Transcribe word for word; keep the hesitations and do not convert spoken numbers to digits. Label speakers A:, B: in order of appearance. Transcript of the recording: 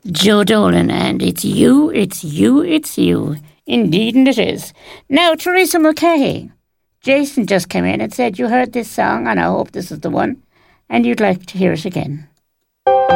A: Joe Dolan, and it's you, it's you, it's you. Indeed, and it is. Now, Teresa Mulcahy. Jason just came in and said you heard this song, and I hope this is the one, and you'd like to hear it again.